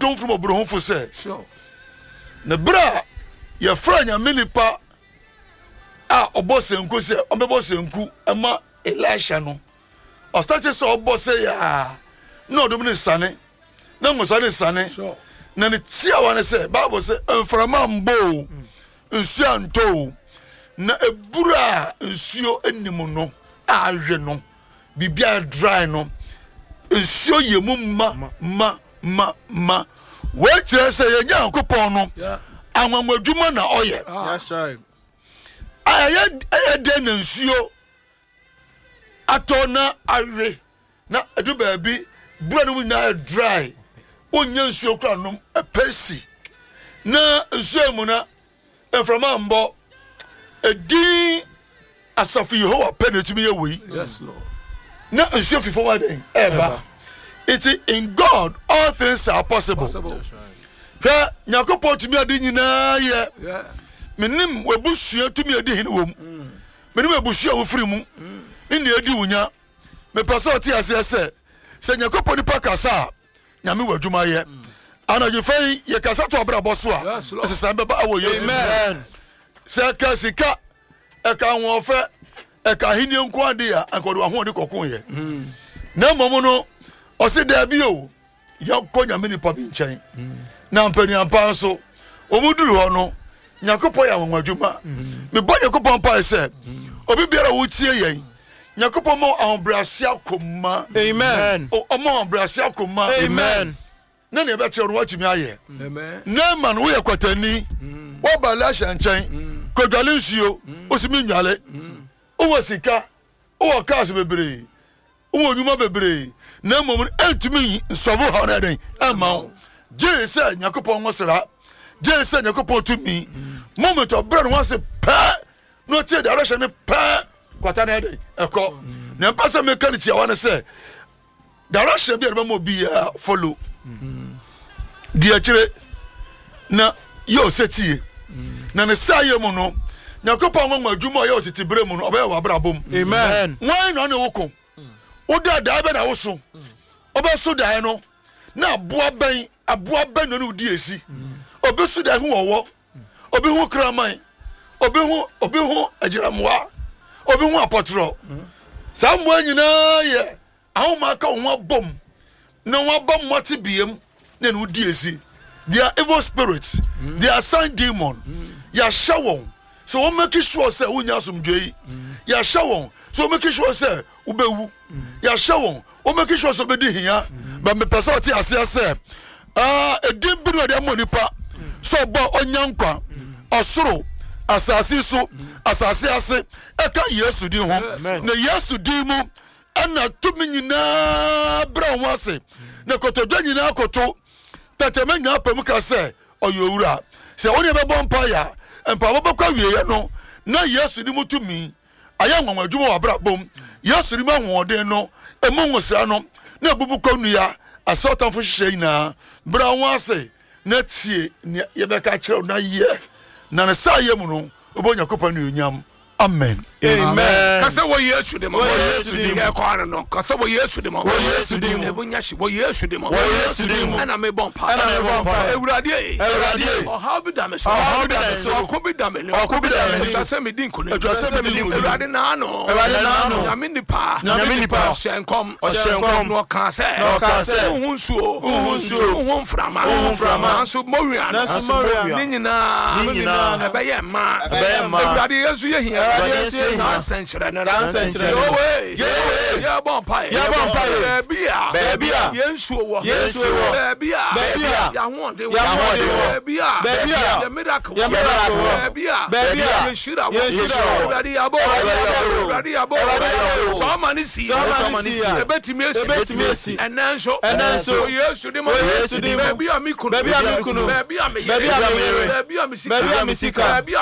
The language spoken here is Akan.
tom from obro for say sure na bra ye franya minipa a obosenku se omebosenku ema Elisha no o start so obose ya no do me sane na ngosane sane sure na ne tia wane se Bible se enframa mbo nsu anto na ebura nsuo animu no ahwe no bibia dry no nsuo yemu ma we kire se ye Nyankopon no anwanwadwuma na oye That's right. aya de na nsuo atona ahwe na edu baabi bura no na dry onya nsuo kra no epesi na nsuo mu na enframa mbo edin asafu Yehowa penetumi ye wi yes Lord na nsuo fifo wa den eba it in God all things are possible hwe Nyankopon tumi adi nyina ye yeah menim webusua tumi adi hene wom menim webusua wo firi mu ni edi wunya me person ti ase se Nyankopon ni pakasa nyame wadwuma ye ana je fai ye kasa to abra boso a sesa beba awo Yesu Amen. se ka sika e ka won fe e ka hini nko ade a ankodo ho de kokon ye na momo no o se da bi o ya ko nyame ni pa bi nchen na mpani ampa so o muduru ho no Nyankopon ya wanwadwuma me bo Nyankopon pa se obi biara wo tie yen Nyankopon mo ahombrase akoma Amen. o mo ahombrase akoma Amen. na ne be tero watumi aye amen na man wo ye kwatani wo ba la hyanchan kodwale nsuo osimi nwale o wasika o wakas bebre o wonyuma bebre na mom entumi nsovo ha na den ama je se Nyankopon ngosra je se Nyankopon tumi moment obra no wase pa no tie direction ne pa kwatana den eko na mpasa mechanic ya wane se direction bi e mo bi follow dia kire na yo setie na ne saye mu no Nyankopon nwa adwuma yo titibre mu no oba ya abrabom Amen. wan no ne woko oda da be na woso oba so da no na aboa ben no udi esi obi so da hu owo obi hu kraman obi hu agiramwa obi hu apotro sambo nyina ye ahoma ka ho bom na wa bom moti biem na no udi esi they are evil spirits they are sign demon ya shawon so we make sure say unya asomdwei ya shawon so we make sure say ubewu ya shawon we make sure so bedi hia ba me person ti ase say edin bi no de monipa so bo onyankwa osoro asasi so asasi ase eka Yesu din ho na Yesu din mu ana tumi nyina bra ho ase na kotodwa nyina koto tatema nya pam ka se oyowura se woni be bon pa ya empa bo kwa wiye no na Yesu ni mutumi aya nwanwa adwuma wa bra bom Yesu ni ma hoden no emonwosra no na bubu kwanu ya asotanfo hihye ina bra ho ase na tie ye be ka kire na ye na ne sa ye mu no obonya kopa no nyam amen Amen. kasa wo Yesu de mo Yesu de mo. ye kwa no kasa wo Yesu de mo Yesu de mo. ebunya hye wo Yesu de mo Yesu de mo. ana me bon pa Ana me bon pa. ewurade Ewurade. how be damage How be damage. ko be damage Ko be damage. kasa me din ko ne Kasa me din ko ne. ewurade na no Ewurade na no. nyame nipa Nyame nipa. hyenkom Hyenkom. no ka se wo nsuo wo mframa nanso mowia Nanso mowia. ni nyina ebe ye ma ewurade Yesu ye hia Sansenchere no ya bon pai bebia yensuo bebia ya honde bebia ya miracle bebia yeshira ewurade yabo so mani si ebetimi esi enenso Yesu de mo bebia mikunu bebia misika bebia